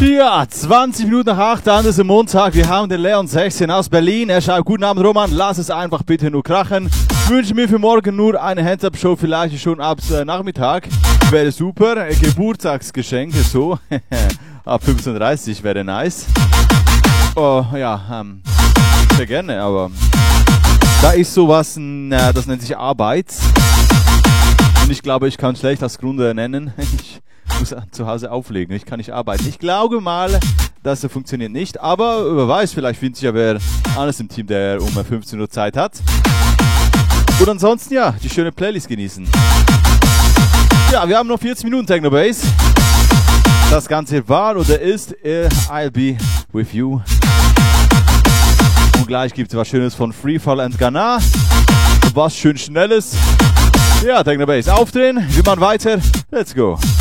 Ja, 20 Minuten nach 8, an diesem Montag. Wir haben den Leon 16 aus Berlin. Er schreibt, guten Abend Roman, lass es einfach bitte nur krachen. Ich wünsche mir für morgen nur eine Hands-Up-Show, vielleicht schon ab Nachmittag. Wäre super. Geburtstagsgeschenke, so. Ab 15:30 wäre nice. Oh, ja, sehr gerne, aber da ist sowas, das nennt sich Arbeit. Und ich glaube, ich kann schlecht als Grund nennen. Ich muss zu Hause auflegen, ich kann nicht arbeiten. Ich glaube mal, das funktioniert nicht, aber wer weiß, vielleicht findet sich ja wer anderes im Team, der um 15 Uhr Zeit hat. Und ansonsten, ja, die schöne Playlist genießen. Ja, wir haben noch 40 Minuten Techno Bass. Das Ganze war oder ist I'll Be With You. Und gleich gibt es was Schönes von Freefall and Ghana. Was schön Schnelles. Ja, Techno Bass aufdrehen, wir machen weiter. Let's go.